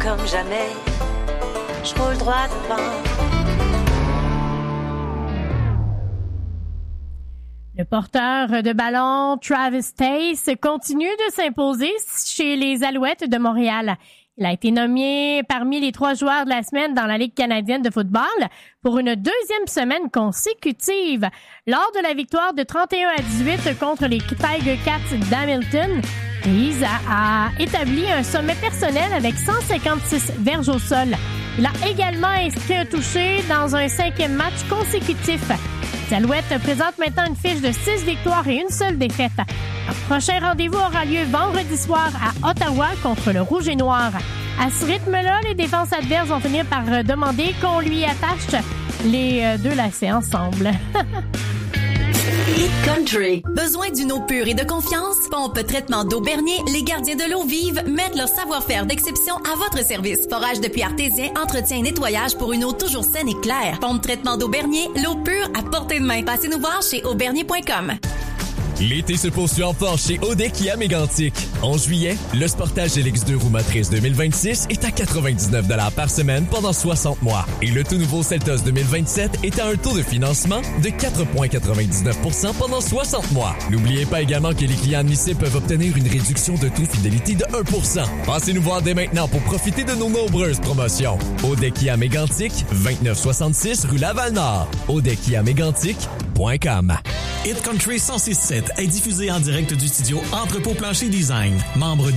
comme jamais. Je roule droit devant. Le porteur de ballon Travis Stace continue de s'imposer chez les Alouettes de Montréal. Il a été nommé parmi les 3 joueurs de la semaine dans la Ligue canadienne de football pour une 2e semaine consécutive. Lors de la victoire de 31-18 contre les Tiger Cats d'Hamilton, Hayes a établi un sommet personnel avec 156 verges au sol. Il a également inscrit un touché dans un 5e match consécutif. Les Alouettes présentent maintenant une fiche de 6 victoires et une seule défaite. Leur prochain rendez-vous aura lieu vendredi soir à Ottawa contre le Rouge et Noir. À ce rythme-là, les défenses adverses vont finir par demander qu'on lui attache les deux lacets ensemble. Hit Country. Besoin d'une eau pure et de confiance? Pompe Traitement d'eau Bernier, les gardiens de l'eau vive mettent leur savoir-faire d'exception à votre service. Forage de puits artésien, entretien et nettoyage pour une eau toujours saine et claire. Pompe Traitement d'eau Bernier, l'eau pure à portée de main. Passez nous voir chez aubernier.com. L'été se poursuit en force chez Audet Kia Mégantic. En juillet, le Sportage LX2 roue motrice 2026 est à 99$ par semaine pendant 60 mois. Et le tout nouveau Seltos 2027 est à un taux de financement de 4,99% pendant 60 mois. N'oubliez pas également que les clients admissibles peuvent obtenir une réduction de taux fidélité de 1%. Passez nous voir dès maintenant pour profiter de nos nombreuses promotions. Audet Kia Mégantic, 2966 rue Laval-Nord. audetkiamégantic.com. Hit Country 106.7 est diffusé en direct du studio Entrepôt Plancher Design, membre